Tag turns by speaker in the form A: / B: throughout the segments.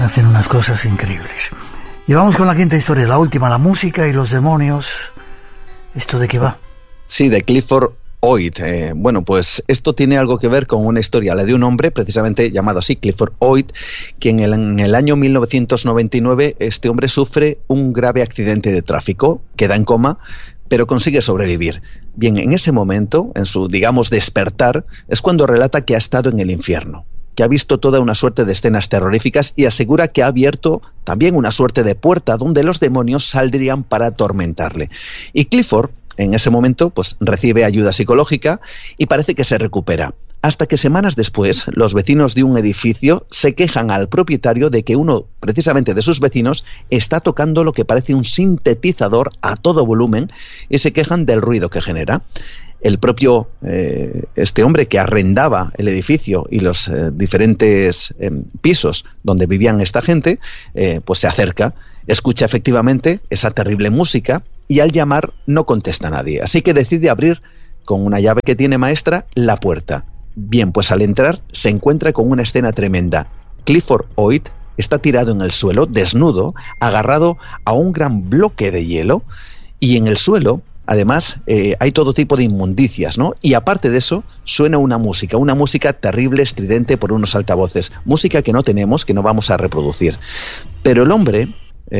A: hacen unas cosas increíbles. Y vamos con la quinta historia, la última, la música y los demonios. ¿Esto de qué va?
B: Sí, de Clifford Oid. Bueno, pues esto tiene algo que ver con una historia, la de un hombre precisamente llamado así, Clifford Oid, que en el año 1999 este hombre sufre un grave accidente de tráfico, queda en coma, pero consigue sobrevivir. Bien, en ese momento, en su, digamos, despertar, es cuando relata que ha estado en el infierno, que ha visto toda una suerte de escenas terroríficas y asegura que ha abierto también una suerte de puerta donde los demonios saldrían para atormentarle. Y Clifford, en ese momento, pues recibe ayuda psicológica y parece que se recupera. Hasta que semanas después, los vecinos de un edificio se quejan al propietario de que uno, precisamente de sus vecinos, está tocando lo que parece un sintetizador a todo volumen y se quejan del ruido que genera. El propio, este hombre que arrendaba el edificio y los diferentes pisos donde vivían esta gente, pues se acerca, escucha efectivamente esa terrible música y al llamar no contesta a nadie. Así que decide abrir con una llave que tiene maestra la puerta. Bien, pues al entrar se encuentra con una escena tremenda. Clifford Oid está tirado en el suelo, desnudo, agarrado a un gran bloque de hielo y en el suelo, además, hay todo tipo de inmundicias, ¿no? Y aparte de eso, suena una música terrible, estridente por unos altavoces. Música que no tenemos, que no vamos a reproducir. Pero el hombre,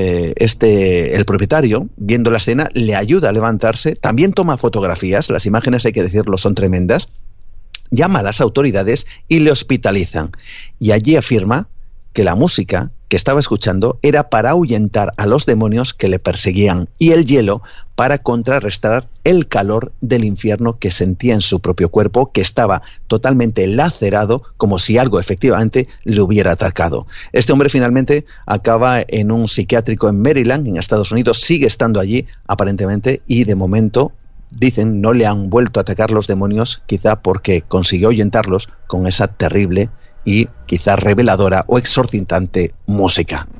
B: el propietario, viendo la escena, le ayuda a levantarse, también toma fotografías, las imágenes, hay que decirlo, son tremendas, llama a las autoridades y le hospitalizan. Y allí afirma que la música que estaba escuchando era para ahuyentar a los demonios que le perseguían y el hielo para contrarrestar el calor del infierno que sentía en su propio cuerpo, que estaba totalmente lacerado, como si algo efectivamente le hubiera atacado. Este hombre finalmente acaba en un psiquiátrico en Maryland, en Estados Unidos, sigue estando allí aparentemente y de momento, dicen, no le han vuelto a atacar los demonios, quizá porque consiguió ahuyentarlos con esa terrible y quizá reveladora o exorcitante música.